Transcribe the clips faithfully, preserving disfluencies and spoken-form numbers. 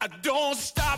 I don't stop.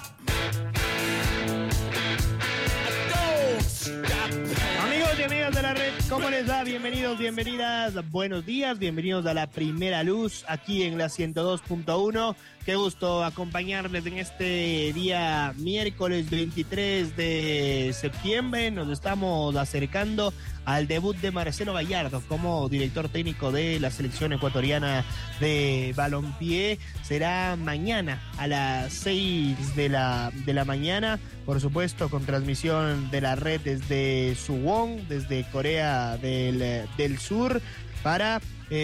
I don't stop. Amigos y amigas de la red, ¿cómo les va? Bienvenidos, bienvenidas, buenos días, bienvenidos a La Primera Luz, aquí en la ciento dos punto uno. Qué gusto acompañarles en este día miércoles veintitrés de septiembre. Nos estamos acercando al debut de Marcelo Gallardo como director técnico de la selección ecuatoriana de balompié. Será mañana a las seis de la, de la mañana, por supuesto con transmisión de la red desde Suwon, desde Corea del, del Sur, para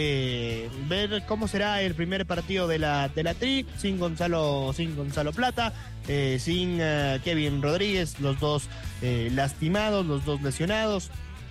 eh, ver cómo será el primer partido de la, de la Tri, sin Gonzalo, sin Gonzalo Plata, eh, sin uh, Kevin Rodríguez, los dos eh, lastimados, los dos lesionados,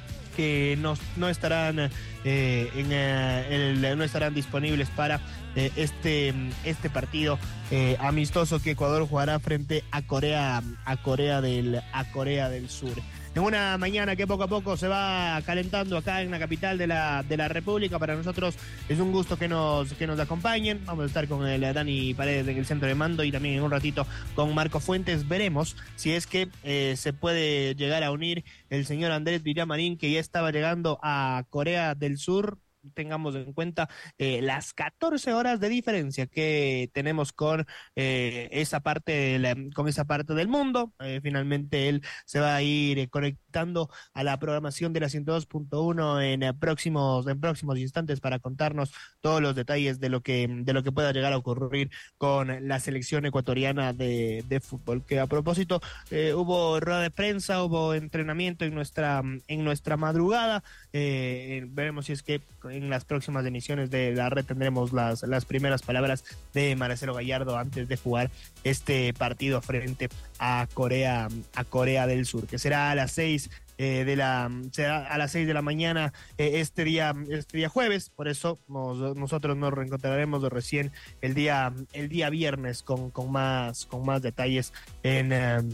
que no, no estarán eh, en uh, el, no estarán disponibles para eh, este, este partido eh, amistoso que Ecuador jugará frente a Corea, a Corea del, a Corea del Sur. En una mañana que poco a poco se va calentando acá en la capital de la, de la República. Para nosotros es un gusto que nos, que nos acompañen. Vamos a estar con el Dani Paredes en el centro de mando y también en un ratito con Marco Fuentes. Veremos si es que eh, se puede llegar a unir el señor Andrés Villamarín, que ya estaba llegando a Corea del Sur. Tengamos en cuenta eh, las catorce horas de diferencia que tenemos con eh, esa parte de la, con esa parte del mundo. Eh, finalmente él se va a ir eh, conectando a la programación de la ciento dos punto uno en eh, próximos en próximos instantes para contarnos todos los detalles de lo que de lo que pueda llegar a ocurrir con la selección ecuatoriana de, de fútbol. Que a propósito eh, hubo rueda de prensa, hubo entrenamiento en nuestra en nuestra madrugada. Eh, veremos si es que en las próximas emisiones de la red tendremos las, las primeras palabras de Marcelo Gallardo antes de jugar este partido frente a Corea, a Corea del Sur, que será a las seis eh, de la será a las seis de la mañana eh, este día este día jueves. Por eso nos, nosotros nos reencontraremos de recién el día el día viernes con, con más con más detalles en um,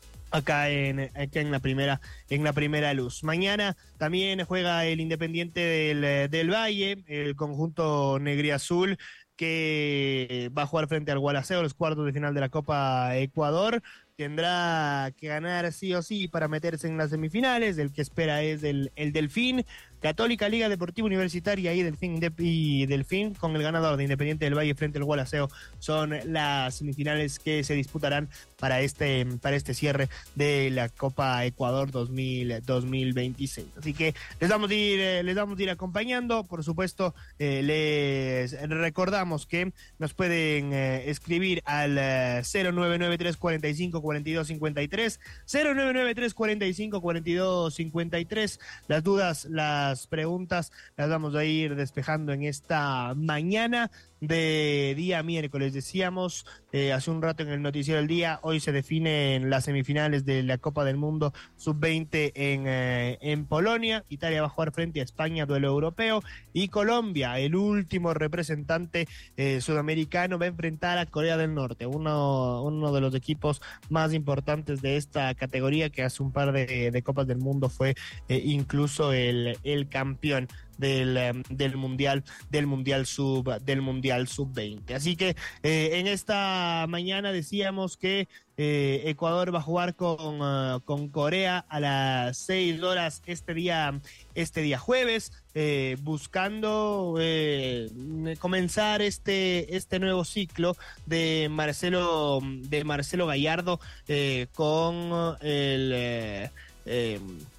acá en acá en la primera en la primera luz. Mañana también juega el Independiente del, del Valle, el conjunto negriazul, que va a jugar frente al Gualaceo, los cuartos de final de la Copa Ecuador. Tendrá que ganar sí o sí para meterse en las semifinales. El que espera es el, el Delfín, Católica, Liga Deportiva Universitaria y Delfín, de, y Delfín con el ganador de Independiente del Valle frente al Gualaceo. Son las semifinales que se disputarán para este, para este cierre de la Copa Ecuador dos mil, dos mil veintiséis. Así que les vamos a ir, eh, les vamos a ir acompañando. Por supuesto, eh, les recordamos que nos pueden eh, escribir al eh, cero nueve nueve tres cuarenta y cinco cuarenta y dos cincuenta y tres, cero nueve nueve tres cuarenta y cinco cuarenta y dos cincuenta y tres. Las dudas, las preguntas las vamos a ir despejando en esta mañana de día miércoles. Decíamos eh, hace un rato en el noticiero del día, hoy se definen las semifinales de la Copa del Mundo sub veinte en, eh, en Polonia. Italia va a jugar frente a España, duelo europeo, y Colombia, el último representante eh, sudamericano, va a enfrentar a Corea del Norte, uno, uno de los equipos más importantes de esta categoría, que hace un par de, de Copas del Mundo fue eh, incluso el, el campeón del, um, del mundial del mundial sub del mundial sub veinte. Así que eh, en esta mañana decíamos que eh, Ecuador va a jugar con, uh, con Corea a las seis horas este día este día jueves, eh, buscando eh, comenzar este este nuevo ciclo de Marcelo de Marcelo Gallardo eh, con el eh, eh,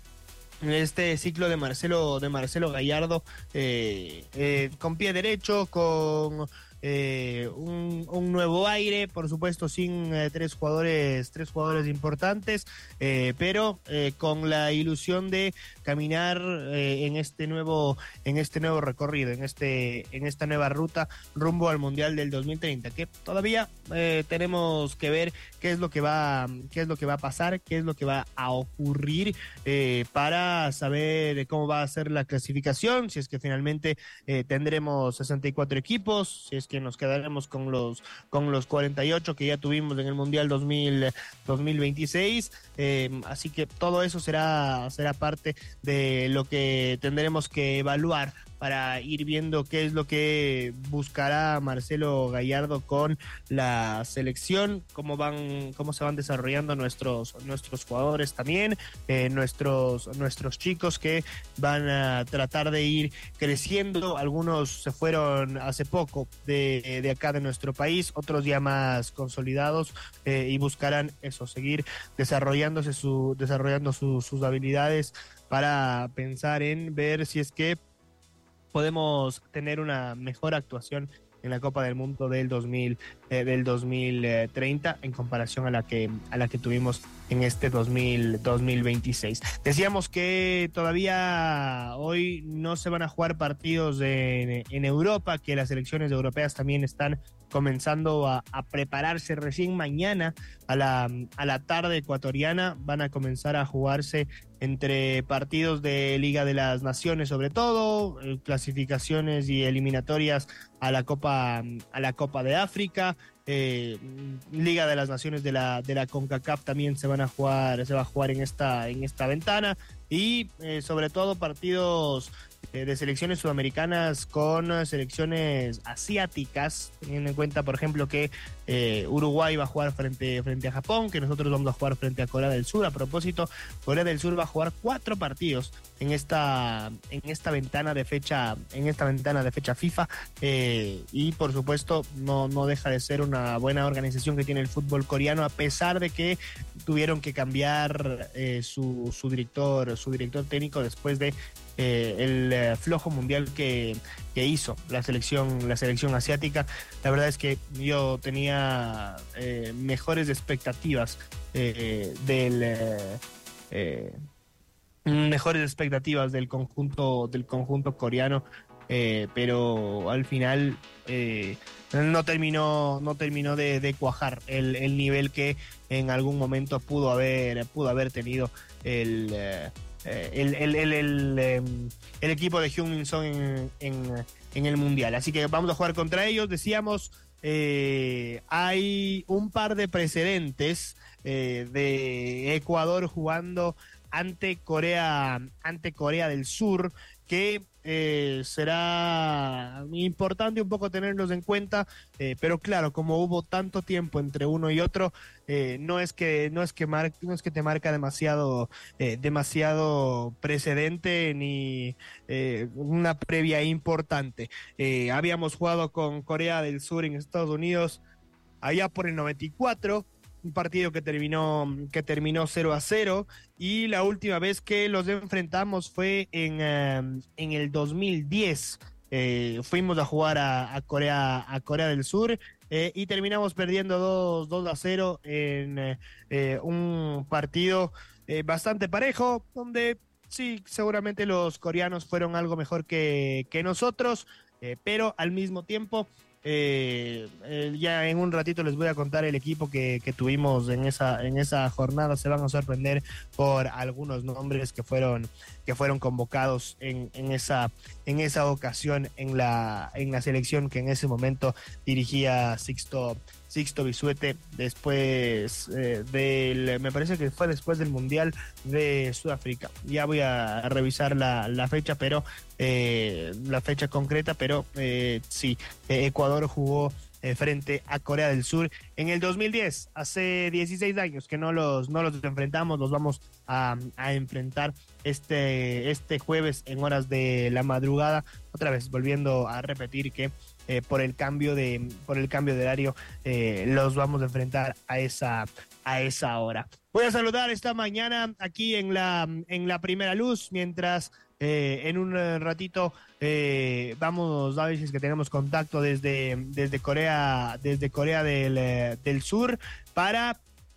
este ciclo de Marcelo de Marcelo Gallardo eh, eh, con pie derecho, con eh, un, un nuevo aire, por supuesto sin eh, tres jugadores tres jugadores importantes, eh, pero eh, con la ilusión de caminar eh, en este nuevo en este nuevo recorrido, en este en esta nueva ruta rumbo al Mundial del dos mil treinta, que todavía eh, tenemos que ver qué es lo que va qué es lo que va a pasar, qué es lo que va a ocurrir eh, para saber cómo va a ser la clasificación, si es que finalmente eh, tendremos sesenta y cuatro equipos, si es que nos quedaremos con los con los cuarenta y ocho que ya tuvimos en el Mundial dos mil veintiséis, eh, así que todo eso será será parte de lo que tendremos que evaluar para ir viendo qué es lo que buscará Marcelo Gallardo con la selección, cómo van, cómo se van desarrollando nuestros, nuestros jugadores también, eh, nuestros, nuestros chicos que van a tratar de ir creciendo. Algunos se fueron hace poco de, de acá de nuestro país, otros ya más consolidados, eh, y buscarán eso, seguir desarrollándose su, desarrollando su, sus habilidades para pensar en ver si es que podemos tener una mejor actuación en la Copa del Mundo del dos mil eh, del dos mil treinta en comparación a la que a la que tuvimos en este dos mil veintiséis. Decíamos que todavía hoy no se van a jugar partidos en, en Europa, que las selecciones europeas también están comenzando a, a prepararse. Recién mañana a la, a la tarde ecuatoriana van a comenzar a jugarse entre partidos de Liga de las Naciones, sobre todo eh, clasificaciones y eliminatorias a la Copa a la Copa de África. Eh, Liga de las Naciones de la de la CONCACAF también se van a jugar se va a jugar en esta en esta ventana, y eh, sobre todo partidos eh, de selecciones sudamericanas con selecciones asiáticas, teniendo en cuenta, por ejemplo, que eh, Uruguay va a jugar frente frente a Japón, que nosotros vamos a jugar frente a Corea del Sur. A propósito, Corea del Sur va a jugar cuatro partidos en esta en esta ventana de fecha en esta ventana de fecha FIFA, eh, y por supuesto no no deja de ser una buena organización que tiene el fútbol coreano, a pesar de que tuvieron que cambiar eh, su su director su director técnico después de eh, el eh, flojo mundial que que hizo la selección la selección asiática. La verdad es que yo tenía eh, mejores expectativas eh, del eh, eh, mejores expectativas del conjunto del conjunto coreano, eh, pero al final eh, no terminó no terminó de, de cuajar el, el nivel que en algún momento pudo haber pudo haber tenido el eh, el, el, el, el, eh, el equipo de Heung-min Son en, en, en el mundial. Así que vamos a jugar contra ellos. Decíamos, eh, hay un par de precedentes eh, de Ecuador jugando ante Corea ante Corea del Sur, que eh, será importante un poco tenerlos en cuenta, eh, pero claro, como hubo tanto tiempo entre uno y otro, eh, no es que no es que mar, no es que te marca demasiado eh, demasiado precedente ni eh, una previa importante. Eh, habíamos jugado con Corea del Sur en Estados Unidos allá por el noventa y cuatro, un partido que terminó que terminó cero a cero, y la última vez que los enfrentamos fue en, uh, en el dos mil diez. Eh, fuimos a jugar a, a Corea a Corea del Sur, eh, y terminamos perdiendo dos a cero en eh, un partido eh, bastante parejo, donde sí, seguramente los coreanos fueron algo mejor que, que nosotros, eh, pero al mismo tiempo Eh, eh, ya en un ratito les voy a contar el equipo que, que tuvimos en esa en esa jornada. Se van a sorprender por algunos nombres que fueron que fueron convocados en, en esa en esa ocasión en la en la selección que en ese momento dirigía Sixto Sixto Bisuete, después eh, del, me parece que fue después del Mundial de Sudáfrica. Ya voy a revisar la, la fecha, pero eh, la fecha concreta, pero eh, sí, eh, Ecuador jugó eh, frente a Corea del Sur en el dos mil diez, hace dieciséis años que no los, no los enfrentamos. Los vamos a, a enfrentar este, este jueves en horas de la madrugada, otra vez volviendo a repetir que Eh, por el cambio de por el cambio de horario eh, los vamos a enfrentar a esa a esa hora. Voy a saludar esta mañana aquí en la en la Primera Luz, mientras eh, en un ratito eh, vamos a ver si es que tenemos contacto desde desde Corea desde Corea del, del Sur para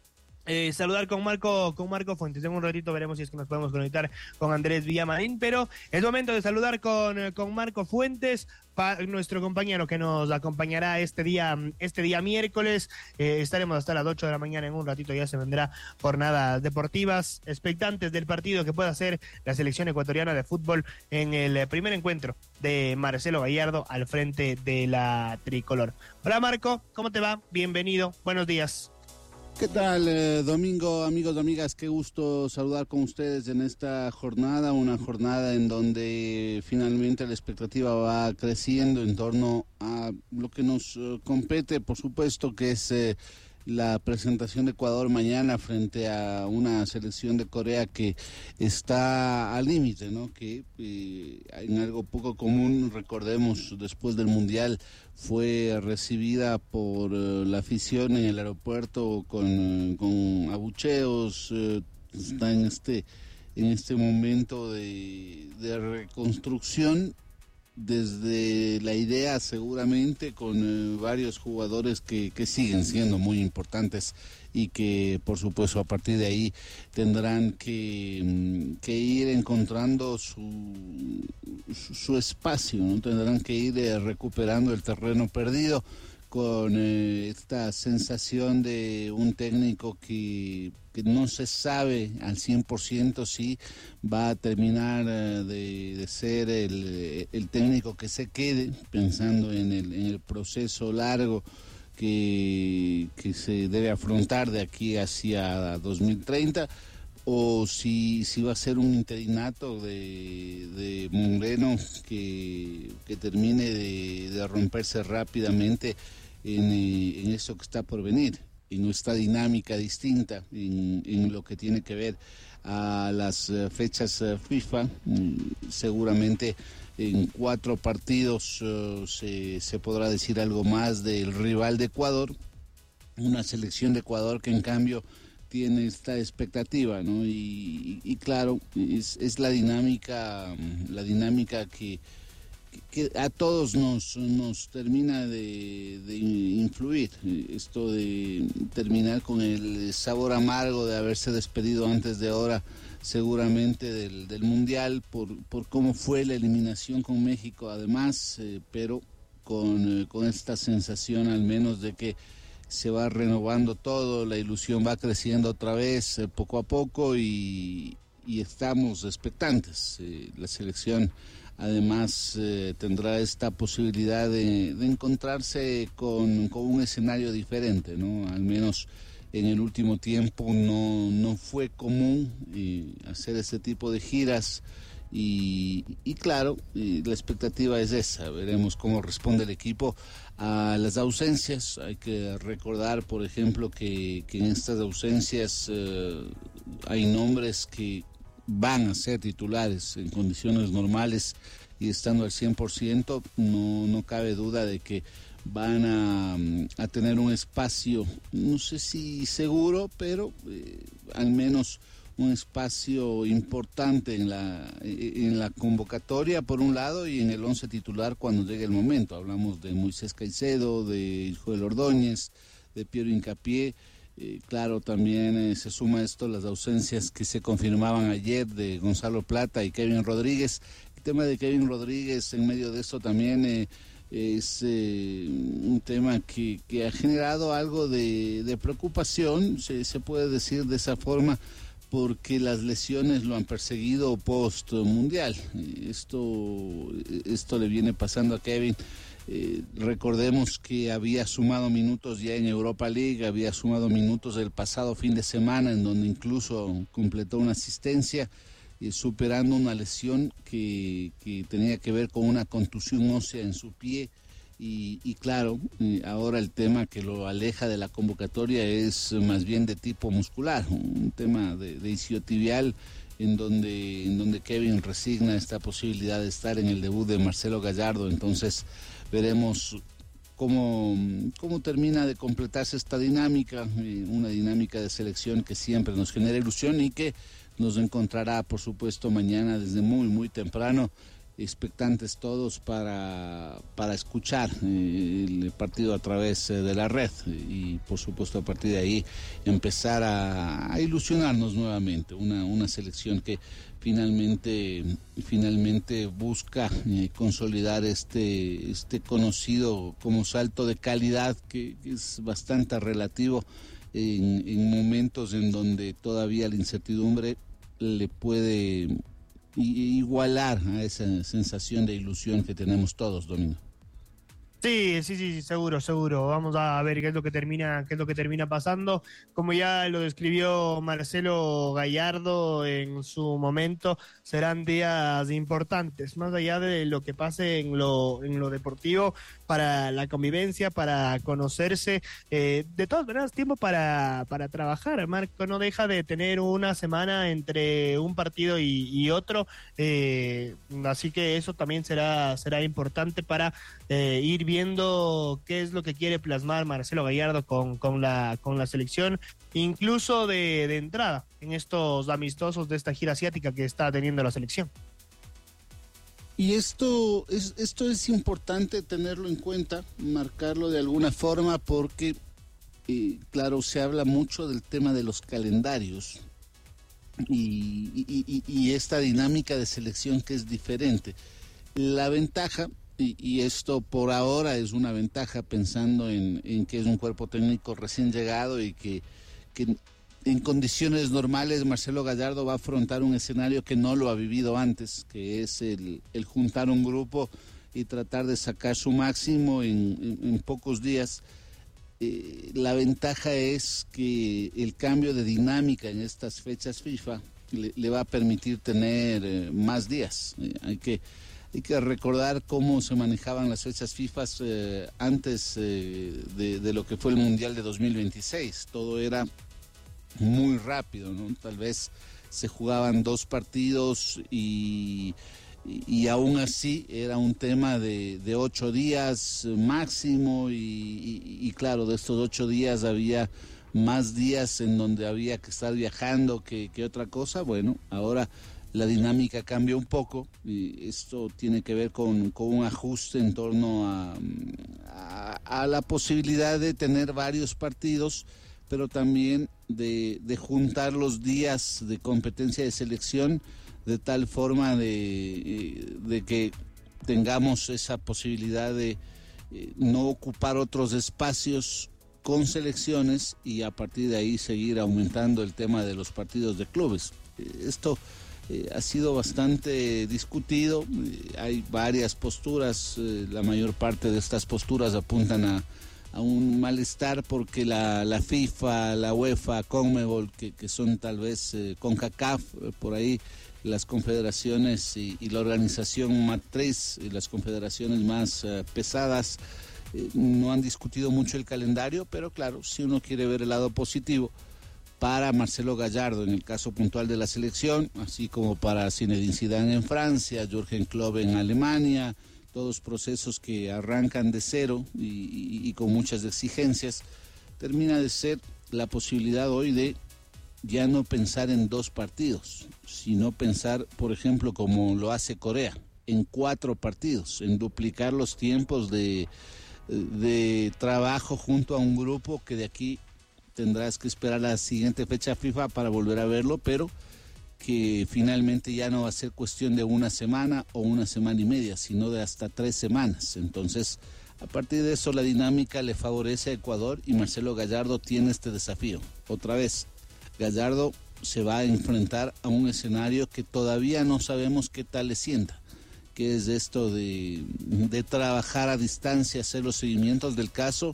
Eh, saludar con Marco con Marco Fuentes. En un ratito veremos si es que nos podemos conectar con Andrés Villamarín, pero es momento de saludar con, con Marco Fuentes, pa, nuestro compañero que nos acompañará este día este día miércoles. Eh, estaremos hasta las ocho de la mañana. En un ratito ya se vendrá jornadas deportivas, expectantes del partido que pueda hacer la selección ecuatoriana de fútbol en el primer encuentro de Marcelo Gallardo al frente de la tricolor. Hola Marco, ¿cómo te va? Bienvenido, buenos días. ¿Qué tal, eh, Domingo, amigos y amigas? Qué gusto saludar con ustedes en esta jornada, una jornada en donde finalmente la expectativa va creciendo en torno a lo que nos uh, compete, por supuesto, que es eh, la presentación de Ecuador mañana frente a una selección de Corea que está al límite, ¿no? Que eh, en algo poco común, recordemos, después del Mundial fue recibida por uh, la afición en el aeropuerto con, uh, con abucheos, uh, está en este, en este momento de, de reconstrucción desde la idea seguramente con eh, varios jugadores que, que siguen siendo muy importantes y que por supuesto a partir de ahí tendrán que, que ir encontrando su, su, su espacio, ¿no? Tendrán que ir eh, recuperando el terreno perdido con eh, esta sensación de un técnico que, que no se sabe al cien por ciento si va a terminar eh, de, de ser el, el técnico que se quede, pensando en el, en el proceso largo que, que se debe afrontar de aquí hacia dos mil treinta, o si, si va a ser un interinato de, de Moreno que, que termine de, de romperse rápidamente en, en eso que está por venir, en nuestra dinámica distinta, en, en lo que tiene que ver a las uh, fechas uh, FIFA. Mm, seguramente en cuatro partidos uh, se, se podrá decir algo más del rival de Ecuador, una selección de Ecuador que en cambio tiene esta expectativa, ¿no? Y, y, y claro, es, es la dinámica, la dinámica que, que a todos nos, nos termina de, de influir. Esto de terminar con el sabor amargo de haberse despedido antes de hora, seguramente del, del Mundial, por, por cómo fue la eliminación con México, además, eh, pero con, eh, con esta sensación al menos de que se va renovando todo, la ilusión va creciendo otra vez eh, poco a poco y, y estamos expectantes. Eh, la selección además eh, tendrá esta posibilidad de, de encontrarse con, con un escenario diferente, ¿no? Al menos en el último tiempo no, no fue común eh, hacer este tipo de giras. Y, y claro, y la expectativa es esa, veremos cómo responde el equipo a las ausencias. Hay que recordar, por ejemplo, que, que en estas ausencias eh, hay nombres que van a ser titulares en condiciones normales y estando al cien por ciento, no, no cabe duda de que van a, a tener un espacio, no sé si seguro, pero eh, al menos un espacio importante en la, en la convocatoria por un lado y en el once titular cuando llegue el momento. Hablamos de Moisés Caicedo, de Joel Ordóñez, de Piero Hincapié. Eh, claro, también eh, se suma esto las ausencias que se confirmaban ayer de Gonzalo Plata y Kevin Rodríguez. El tema de Kevin Rodríguez en medio de esto también eh, es eh, un tema que, que ha generado algo de, de preocupación, se, se puede decir de esa forma, porque las lesiones lo han perseguido post mundial. Esto, esto le viene pasando a Kevin. Eh, recordemos que había sumado minutos ya en Europa League, había sumado minutos el pasado fin de semana, en donde incluso completó una asistencia, eh, superando una lesión que, que tenía que ver con una contusión ósea en su pie. Y, y claro, ahora el tema que lo aleja de la convocatoria es más bien de tipo muscular, un tema de, de isquiotibial en donde, en donde Kevin resigna esta posibilidad de estar en el debut de Marcelo Gallardo. Entonces veremos cómo, cómo termina de completarse esta dinámica, una dinámica de selección que siempre nos genera ilusión y que nos encontrará, por supuesto, mañana desde muy, muy temprano, expectantes todos para, para escuchar eh, el partido a través eh, de la red y por supuesto a partir de ahí empezar a, a ilusionarnos nuevamente, una, una selección que finalmente, finalmente busca eh, consolidar este, este conocido como salto de calidad que, que es bastante relativo en, en momentos en donde todavía la incertidumbre le puede igualar a esa sensación de ilusión que tenemos todos, Domingo. Sí, sí, sí, sí, seguro, seguro. Vamos a ver qué es lo que termina, qué es lo que termina pasando. Como ya lo describió Marcelo Gallardo en su momento, serán días importantes, más allá de lo que pase en lo, en lo deportivo, para la convivencia, para conocerse. Eh, de todas maneras, tiempo para, para trabajar. Marco no deja de tener una semana entre un partido y, y otro, eh, así que eso también será, será importante para eh, ir viendo qué es lo que quiere plasmar Marcelo Gallardo con, con, la, con la selección, incluso de, de entrada en estos amistosos de esta gira asiática que está teniendo la selección. Y esto es, esto es importante tenerlo en cuenta, marcarlo de alguna forma, porque, eh, claro, se habla mucho del tema de los calendarios y, y- y- y esta dinámica de selección que es diferente. La ventaja, y, y esto por ahora es una ventaja pensando en, en que es un cuerpo técnico recién llegado y que, que en condiciones normales Marcelo Gallardo va a afrontar un escenario que no lo ha vivido antes, que es el, el juntar un grupo y tratar de sacar su máximo en, en- en pocos días. Eh, la ventaja es que el cambio de dinámica en estas fechas FIFA le, le va a permitir tener eh, más días. Eh, hay que hay que recordar cómo se manejaban las fechas FIFA eh, antes eh, de, de lo que fue el Mundial de dos mil veintiséis. Todo era muy rápido, ¿no? Tal vez se jugaban dos partidos y, y, y aún así era un tema de, de ocho días máximo y, y, y claro, de estos ocho días había más días en donde había que estar viajando que, que otra cosa. Bueno, ahora la dinámica cambia un poco y esto tiene que ver con, con un ajuste en torno a, a, a la posibilidad de tener varios partidos, pero también de, de juntar los días de competencia de selección de tal forma de, de que tengamos esa posibilidad de eh, no ocupar otros espacios con selecciones y a partir de ahí seguir aumentando el tema de los partidos de clubes. Eh, Esto eh, ha sido bastante discutido, eh, hay varias posturas, eh, la mayor parte de estas posturas apuntan a, a un malestar porque la, la FIFA, la UEFA, CONMEBOL, que, que son tal vez eh, CONCACAF, eh, por ahí las confederaciones y, y la organización matriz y las confederaciones más eh, pesadas eh, no han discutido mucho el calendario, pero claro, si uno quiere ver el lado positivo, para Marcelo Gallardo en el caso puntual de la selección, así como para Zinedine Zidane en Francia, Jürgen Klopp en Alemania, todos procesos que arrancan de cero y, y, y con muchas exigencias, termina de ser la posibilidad hoy de ya no pensar en dos partidos, sino pensar, por ejemplo, como lo hace Corea, en cuatro partidos, en duplicar los tiempos de, de trabajo junto a un grupo que de aquí tendrás que esperar la siguiente fecha FIFA para volver a verlo, pero que finalmente ya no va a ser cuestión de una semana o una semana y media, sino de hasta tres semanas. Entonces, a partir de eso, la dinámica le favorece a Ecuador y Marcelo Gallardo tiene este desafío. Otra vez, Gallardo se va a enfrentar a un escenario que todavía no sabemos qué tal le sienta, que es esto de, de trabajar a distancia, hacer los seguimientos del caso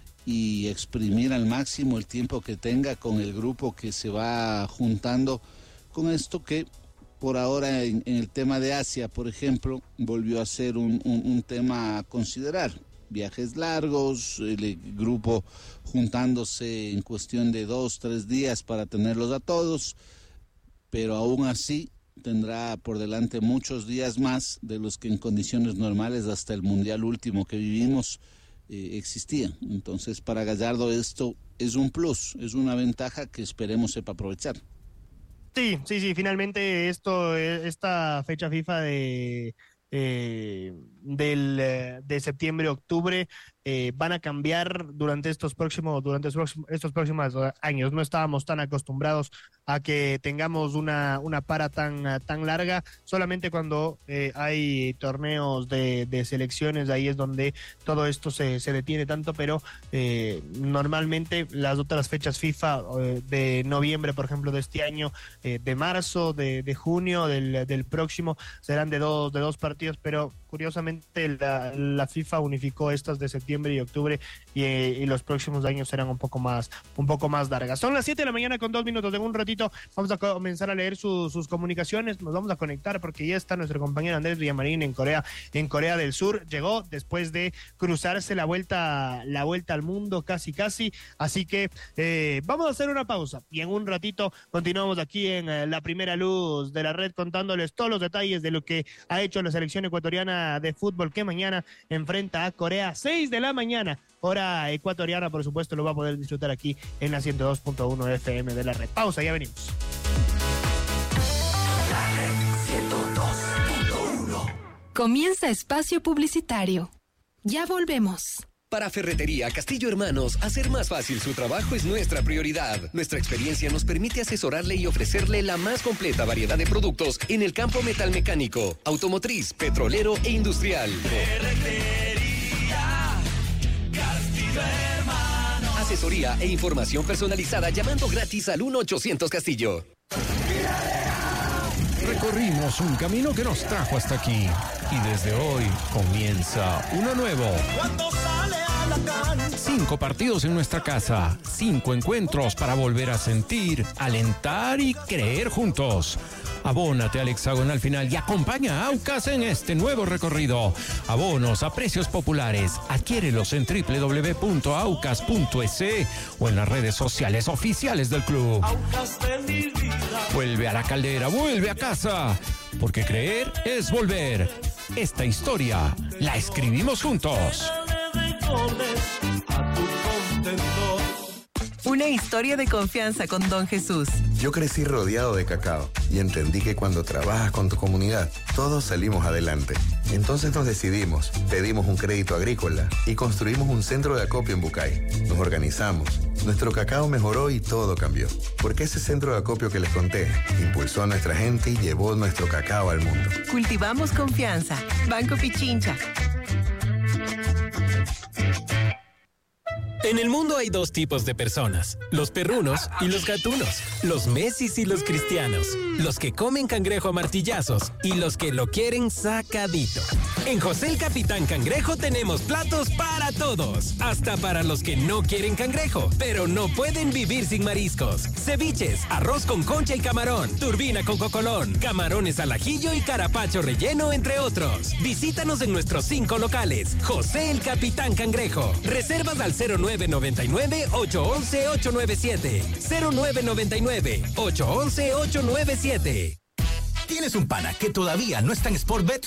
y exprimir al máximo el tiempo que tenga con el grupo que se va juntando con esto que por ahora en, en el tema de Asia, por ejemplo, volvió a ser un, un, un tema a considerar. Viajes largos, el grupo juntándose en cuestión de dos, tres días para tenerlos a todos, pero aún así tendrá por delante muchos días más de los que en condiciones normales hasta el Mundial último que vivimos eh, existían. Entonces para Gallardo esto es un plus, es una ventaja que esperemos sepa aprovechar. Sí, sí, sí, finalmente esto, eh, esta fecha FIFA de, eh, del, eh, de septiembre-octubre eh, van a cambiar durante estos próximos, durante estos próximos años. No estábamos tan acostumbrados a que tengamos una, una para tan, tan larga. Solamente cuando eh, hay torneos de, de selecciones, ahí es donde todo esto se, se detiene tanto, pero eh, normalmente las otras fechas FIFA eh, de noviembre, por ejemplo, de este año, eh, de marzo, de, de junio, del, del próximo, serán de dos, de dos partidos, pero curiosamente la, la FIFA unificó estas de septiembre y octubre y, eh, y los próximos años serán un poco más, un poco más largas. Son las siete de la mañana con dos minutos. En un ratito vamos a comenzar a leer su, sus comunicaciones. Nos vamos a conectar porque ya está nuestro compañero Andrés Villamarín en Corea, en Corea del Sur. Llegó después de cruzarse la vuelta, la vuelta al mundo casi casi. Así que eh, vamos a hacer una pausa y en un ratito continuamos aquí en eh, la primera luz de la red contándoles todos los detalles de lo que ha hecho la selección ecuatoriana de fútbol que mañana enfrenta a Corea, seis de la mañana, hora ecuatoriana. Por supuesto lo va a poder disfrutar aquí en la ciento dos punto uno F M de la red. Pausa, ya venimos. La red ciento dos punto uno. Comienza espacio publicitario. Ya volvemos. Para Ferretería Castillo Hermanos, hacer más fácil su trabajo es nuestra prioridad. Nuestra experiencia nos permite asesorarle y ofrecerle la más completa variedad de productos en el campo metalmecánico, automotriz, petrolero e industrial. Ferretería Castillo Hermanos. Asesoría e información personalizada llamando gratis al uno ochocientos Castillo. Recorrimos un camino que nos trajo hasta aquí y desde hoy comienza uno nuevo. Cuando sale a la cancha. Cinco partidos en nuestra casa, cinco encuentros para volver a sentir, alentar y creer juntos. Abónate al hexagonal final y acompaña a Aucas en este nuevo recorrido. Abonos a precios populares. Adquiérelos en doble u doble u doble u punto aucas punto es o en las redes sociales oficiales del club. Aucas de mi vida. Vuelve a la caldera, vuelve a casa. Porque creer es volver. Esta historia la escribimos juntos. A tu contentor. Una historia de confianza con Don Jesús. Yo crecí rodeado de cacao y entendí que cuando trabajas con tu comunidad, todos salimos adelante. Entonces nos decidimos, pedimos un crédito agrícola y construimos un centro de acopio en Bucay. Nos organizamos, nuestro cacao mejoró y todo cambió. Porque ese centro de acopio que les conté impulsó a nuestra gente y llevó nuestro cacao al mundo. Cultivamos confianza. Banco Pichincha. En el mundo hay dos tipos de personas, los perrunos y los gatunos, los Messis y los cristianos, los que comen cangrejo a martillazos y los que lo quieren sacadito. En José el Capitán Cangrejo tenemos platos para todos, hasta para los que no quieren cangrejo, pero no pueden vivir sin mariscos. Ceviches, arroz con concha y camarón, turbina con cocolón, camarones al ajillo y carapacho relleno, entre otros. Visítanos en nuestros cinco locales. José el Capitán Cangrejo. Reservas al cero nueve nueve nueve, ocho uno uno, ocho nueve siete. cero nueve nueve nueve, ocho uno uno, ocho nueve siete. ¿Tienes un pana que todavía no está en Sportbet?